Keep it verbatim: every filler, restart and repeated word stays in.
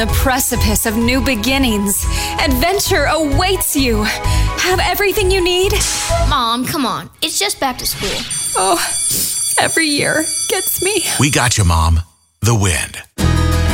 The precipice of new beginnings. Adventure awaits you. Have everything you need? Mom, come on. It's just back to school. Oh, every year gets me. We got you, Mom. The Wind.